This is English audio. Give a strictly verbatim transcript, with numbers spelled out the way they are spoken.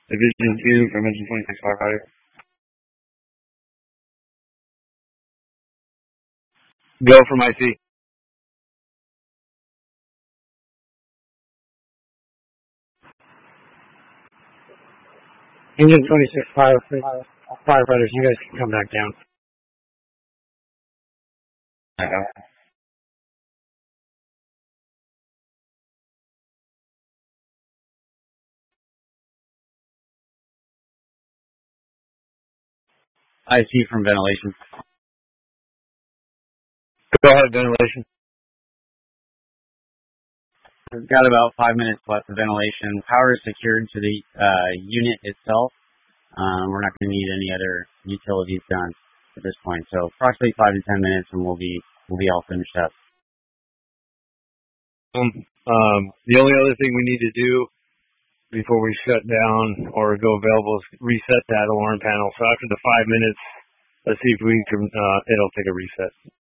Division two from Engine twenty-six firefighter. Go from I C. Engine twenty-six fire, firefighters, you guys can come back down. Uh, I C from ventilation. Go ahead, ventilation. We've got about five minutes left of ventilation. Power is secured to the uh, unit itself. Um, we're not going to need any other utilities done at this point. So approximately five to ten minutes, and we'll be we'll be all finished up. Um, um, the only other thing we need to do before we shut down or go available is reset that alarm panel. So after the five minutes, let's see if we can. Uh, it'll take a reset.